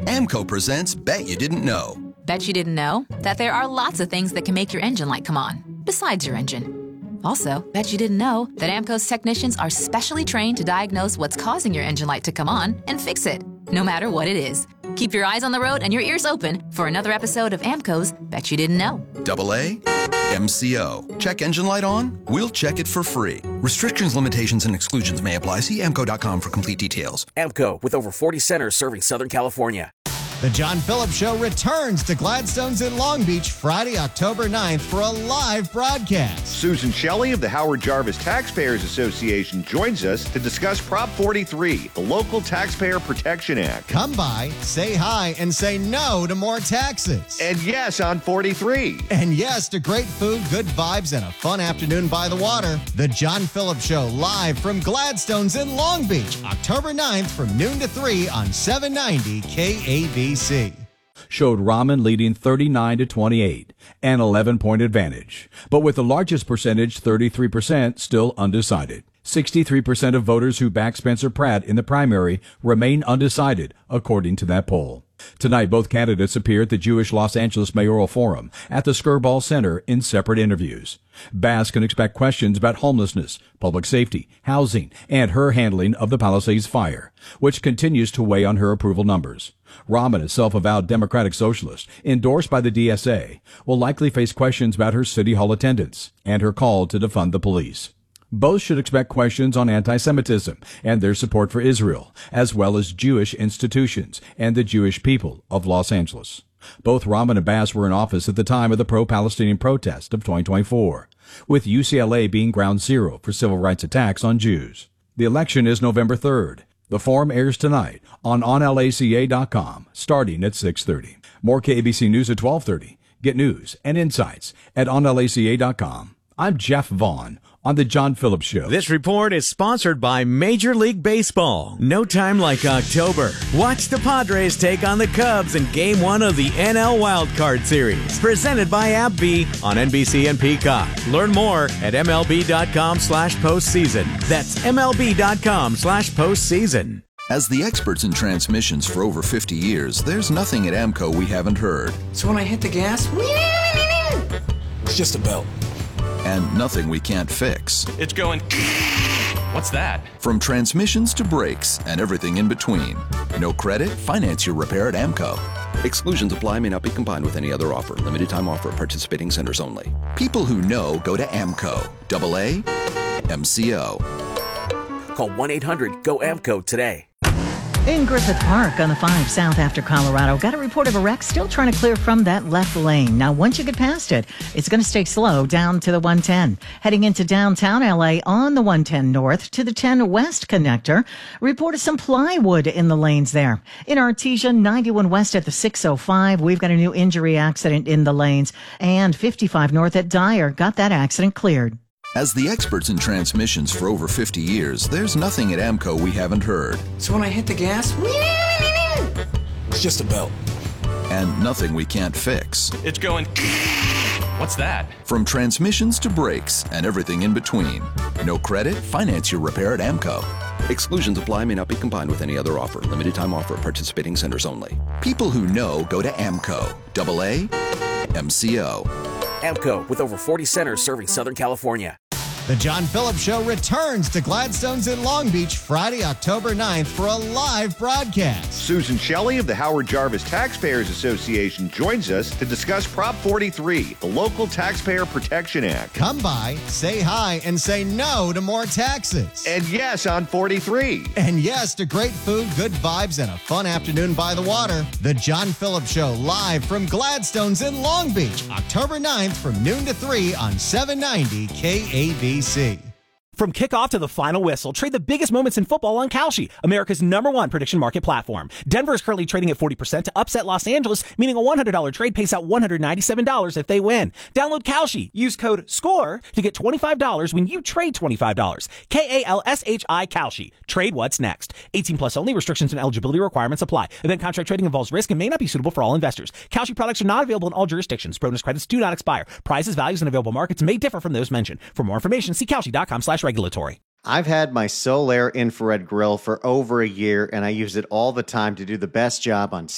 AMCO presents Bet You Didn't Know. Bet you didn't know that there are lots of things that can make your engine light come on, besides your engine. Also, bet you didn't know that AMCO's technicians are specially trained to diagnose what's causing your engine light to come on and fix it, no matter what it is. Keep your eyes on the road and your ears open for another episode of AMCO's Bet You Didn't Know. AA MCO. Check engine light on? We'll check it for free. Restrictions, limitations, and exclusions may apply. See AMCO.com for complete details. AMCO, with over 40 centers serving Southern California. The John Phillips Show returns to Gladstone's in Long Beach Friday, October 9th for a live broadcast. Susan Shelley of the Howard Jarvis Taxpayers Association joins us to discuss Prop 43, the Local Taxpayer Protection Act. Come by, say hi, and say no to more taxes. And yes on 43. And yes to great food, good vibes, and a fun afternoon by the water. The John Phillips Show live from Gladstone's in Long Beach, October 9th from noon to 3 on 790 KABC. Showed Rahman leading 39-28, an 11-point advantage, but with the largest percentage, 33%, still undecided. 63% of voters who backed Spencer Pratt in the primary remain undecided, according to that poll. Tonight, both candidates appear at the Jewish Los Angeles Mayoral Forum at the Skirball Center in separate interviews. Bass can expect questions about homelessness, public safety, housing, and her handling of the Palisades fire, which continues to weigh on her approval numbers. Rahman, a self-avowed Democratic socialist, endorsed by the DSA, will likely face questions about her City Hall attendance and her call to defund the police. Both should expect questions on anti-Semitism and their support for Israel, as well as Jewish institutions and the Jewish people of Los Angeles. Both Rahman and Bass were in office at the time of the pro-Palestinian protest of 2024, with UCLA being ground zero for civil rights attacks on Jews. The election is November 3rd. The forum airs tonight on onlaca.com, starting at 6:30. More KABC News at 12:30. Get news and insights at onlaca.com. I'm Jeff Vaughn on The John Phillips Show. This report is sponsored by Major League Baseball. No time like October. Watch the Padres take on the Cubs in Game 1 of the NL Wild Card Series. Presented by AbbVie on NBC and Peacock. Learn more at MLB.com/postseason. That's MLB.com/postseason. As the experts in transmissions for over 50 years, there's nothing at AMCO we haven't heard. So when I hit the gas, it's just a belt. And nothing we can't fix. It's going... What's that? From transmissions to brakes and everything in between. No credit? Finance your repair at AMCO. Exclusions apply, may not be combined with any other offer. Limited time offer at participating centers only. People who know go to AMCO. AA MCO. Call 1-800-GO-AMCO today. In Griffith Park on the 5 south after Colorado, got a report of a wreck still trying to clear from that left lane. Now, once you get past it, it's going to stay slow down to the 110. Heading into downtown LA on the 110 north to the 10 west connector. Reported some plywood in the lanes there. In Artesia, 91 west at the 605, we've got a new injury accident in the lanes. And 55 north at Dyer, got that accident cleared. As the experts in transmissions for over 50 years, there's nothing at AMCO we haven't heard. So when I hit the gas, it's just a belt. And nothing we can't fix. It's going... What's that? From transmissions to brakes and everything in between. No credit? Finance your repair at AMCO. Exclusions apply, may not be combined with any other offer. Limited time offer at participating centers only. People who know go to AMCO. AA MCO. AMCO, with over 40 centers serving Southern California. The John Phillips Show returns to Gladstone's in Long Beach Friday, October 9th for a live broadcast. Susan Shelley of the Howard Jarvis Taxpayers Association joins us to discuss Prop 43, the Local Taxpayer Protection Act. Come by, say hi, and say no to more taxes. And yes on 43. And yes to great food, good vibes, and a fun afternoon by the water. The John Phillips Show live from Gladstone's in Long Beach, October 9th from noon to 3 on 790 KABC. From kickoff to the final whistle, trade the biggest moments in football on Kalshi, America's #1 prediction market platform. Denver is currently trading at 40% to upset Los Angeles, meaning a $100 trade pays out $197 if they win. Download Kalshi. Use code SCORE to get $25 when you trade $25. KALSHI Kalshi. Trade what's next. 18 plus only. Restrictions and eligibility requirements apply. Event contract trading involves risk and may not be suitable for all investors. Kalshi products are not available in all jurisdictions. Bonus credits do not expire. Prices, values, and available markets may differ from those mentioned. For more information, see Kalshi.com/regulatory. I've had my Solaire infrared grill for over a year, and I use it all the time to do the best job on